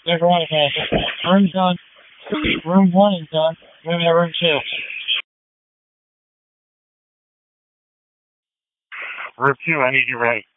There's one okay. Room's done. Room 1 is done. Moving to room 2. Room 2, I need you ready.